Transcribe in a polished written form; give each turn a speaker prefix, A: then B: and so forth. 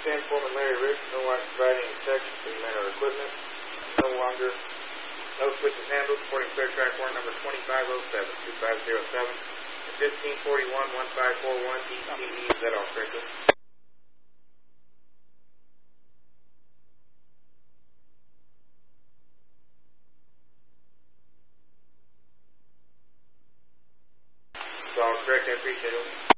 A: 1510, Foreman Larry Rich, no longer providing any protection for the man or equipment. No switches handled, supporting clear track warrant number 2507-2507, and 1541-1541, DTE, is that all correct? It's all correct, I appreciate it.